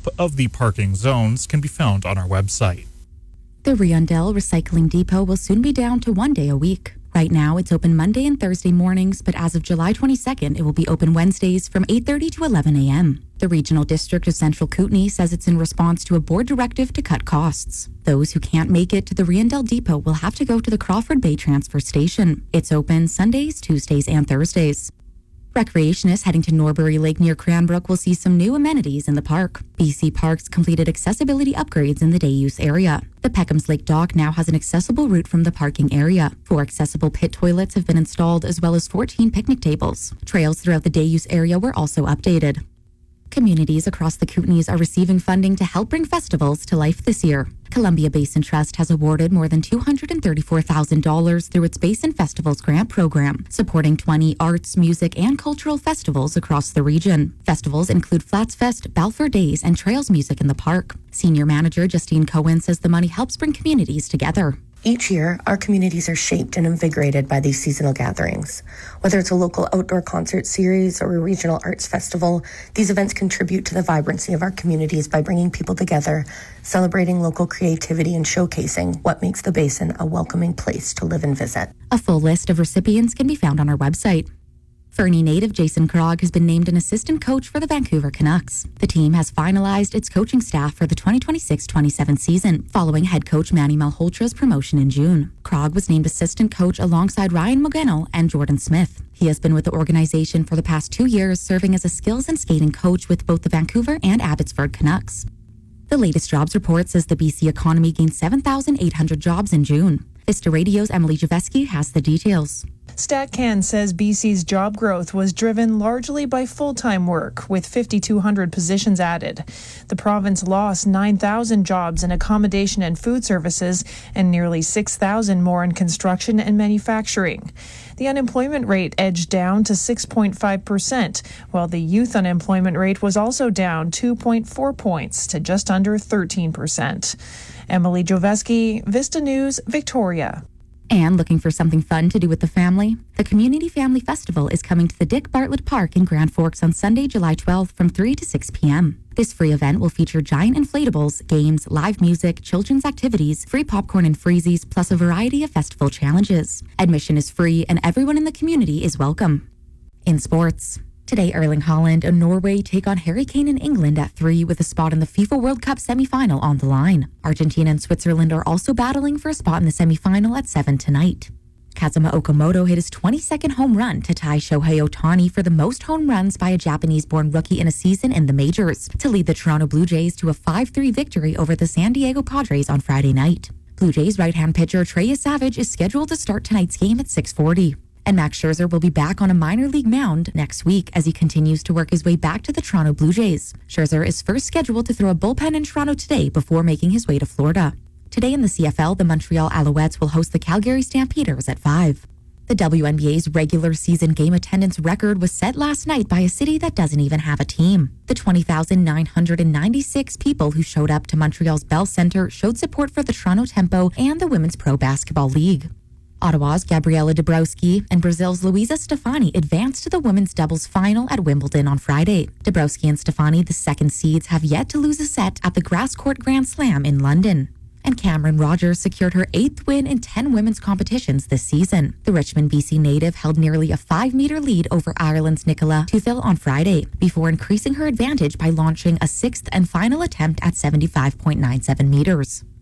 of the parking zones can be found on our website. The Riondell Recycling Depot will soon be down to 1 day a week. Right now, it's open Monday and Thursday mornings, but as of July 22nd, it will be open Wednesdays from 8:30 to 11 a.m. The Regional District of Central Kootenay says it's in response to a board directive to cut costs. Those who can't make it to the Riondell Depot will have to go to the Crawford Bay Transfer Station. It's open Sundays, Tuesdays, and Thursdays. Recreationists heading to Norbury Lake near Cranbrook will see some new amenities in the park. BC Parks completed accessibility upgrades in the day use area. The Peckham's Lake Dock now has an accessible route from the parking area. 4 accessible pit toilets have been installed, as well as 14 picnic tables. Trails throughout the day use area were also updated. Communities across the Kootenays are receiving funding to help bring festivals to life this year. Columbia Basin Trust has awarded more than $234,000 through its Basin Festivals grant program, supporting 20 arts, music, and cultural festivals across the region. Festivals include Flats Fest, Balfour Days, and Trails Music in the Park. Senior Manager Justine Cohen says the money helps bring communities together. Each year, our communities are shaped and invigorated by these seasonal gatherings. Whether it's a local outdoor concert series or a regional arts festival, these events contribute to the vibrancy of our communities by bringing people together, celebrating local creativity, and showcasing what makes the Basin a welcoming place to live and visit. A full list of recipients can be found on our website. Fernie native Jason Krog has been named an assistant coach for the Vancouver Canucks. The team has finalized its coaching staff for the 2026-27 season, following head coach Manny Malholtra's promotion in June. Krog was named assistant coach alongside Ryan Mogeno and Jordan Smith. He has been with the organization for the past 2 years, serving as a skills and skating coach with both the Vancouver and Abbotsford Canucks. The latest jobs report says the BC economy gained 7,800 jobs in June. Vista Radio's Emily Javeski has the details. StatCan says BC's job growth was driven largely by full-time work, with 5,200 positions added. The province lost 9,000 jobs in accommodation and food services and nearly 6,000 more in construction and manufacturing. The unemployment rate edged down to 6.5%, while the youth unemployment rate was also down 2.4 points to just under 13%. Emily Joveski, Vista News, Victoria. And looking for something fun to do with the family? The Community Family Festival is coming to the Dick Bartlett Park in Grand Forks on Sunday, July 12th from 3 to 6 p.m. This free event will feature giant inflatables, games, live music, children's activities, free popcorn and freezies, plus a variety of festival challenges. Admission is free and everyone in the community is welcome. In sports, today Erling Haaland and Norway take on Harry Kane in England at 3 with a spot in the FIFA World Cup semi-final on the line. Argentina and Switzerland are also battling for a spot in the semi-final at 7 tonight. Kazuma Okamoto hit his 22nd home run to tie Shohei Ohtani for the most home runs by a Japanese-born rookie in a season in the majors, to lead the Toronto Blue Jays to a 5-3 victory over the San Diego Padres on Friday night. Blue Jays right-hand pitcher Trey Savage is scheduled to start tonight's game at 6:40. And Max Scherzer will be back on a minor league mound next week as he continues to work his way back to the Toronto Blue Jays. Scherzer is first scheduled to throw a bullpen in Toronto today before making his way to Florida. Today in the CFL, the Montreal Alouettes will host the Calgary Stampeders at 5. The WNBA's regular season game attendance record was set last night by a city that doesn't even have a team. The 20,996 people who showed up to Montreal's Bell Centre showed support for the Toronto Tempo and the Women's Pro Basketball League. Ottawa's Gabriela Dabrowski and Brazil's Luisa Stefani advanced to the women's doubles final at Wimbledon on Friday. Dabrowski and Stefani, the second seeds, have yet to lose a set at the Grass Court Grand Slam in London. And Cameron Rogers secured her 8th win in 10 women's competitions this season. The Richmond, BC native held nearly a 5-meter lead over Ireland's Nicola Tufil on Friday, before increasing her advantage by launching a 6th and final attempt at 75.97 meters.